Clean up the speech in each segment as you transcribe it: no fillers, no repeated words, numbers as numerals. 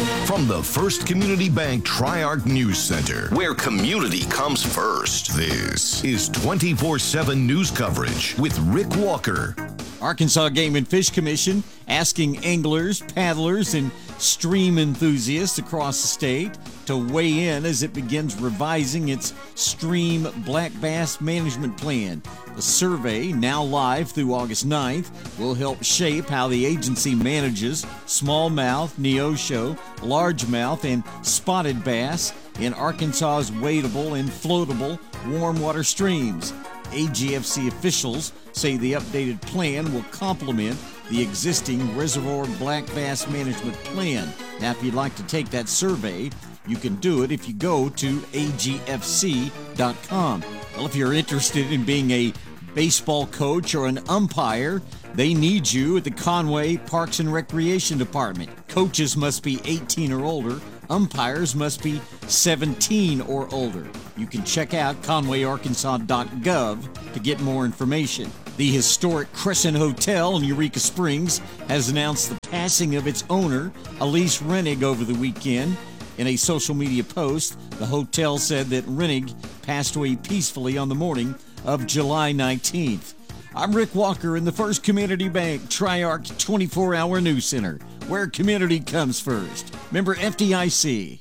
From the First Community Bank Tri-Arc News Center, where community comes first, this is 24/7 news coverage with Rick Walker. Arkansas Game and Fish Commission asking anglers, paddlers, and stream enthusiasts across the state to weigh in as it begins revising its stream black bass management plan. The survey, now live through August 9th, will help shape how the agency manages smallmouth, neosho, largemouth, and spotted bass in Arkansas's wadable and floatable warm water streams. AGFC officials say the updated plan will complement the existing reservoir black bass management plan. Now, if you'd like to take that survey, you can do it if you go to agfc.com. Well, if you're interested in being a baseball coach or an umpire, they need you at the Conway Parks and Recreation Department. Coaches must be 18 or older. Umpires must be 17 or older. You can check out conwayarkansas.gov to get more information. The historic Crescent Hotel in Eureka Springs has announced the passing of its owner, Elise Rennig, over the weekend. In a social media post, the hotel said that Rennig passed away peacefully on the morning of July 19th. I'm Rick Walker in the First Community Bank Tri-Arc 24-Hour News Center, where community comes first. Member FDIC.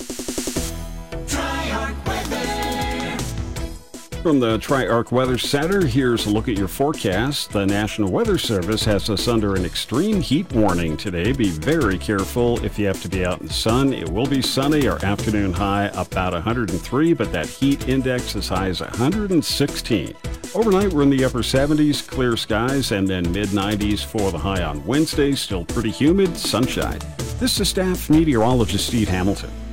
From the Tri-Arc Weather Center, here's a look at your forecast. The National Weather Service has us under an extreme heat warning today. Be very careful if you have to be out in the sun. It will be sunny. Our afternoon high about 103, but that heat index as high as 116. Overnight, we're in the upper 70s, clear skies, and then mid-90s for the high on Wednesday. Still pretty humid, sunshine. This is staff meteorologist Steve Hamilton.